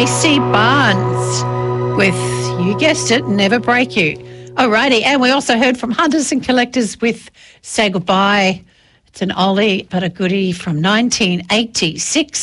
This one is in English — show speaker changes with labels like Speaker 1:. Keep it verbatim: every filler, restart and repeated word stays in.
Speaker 1: Tracy Barnes with, you guessed it, Never Break You. Alrighty, and we also heard from Hunters and Collectors with Say Goodbye. It's an oldie but a goodie from nineteen eighty-six.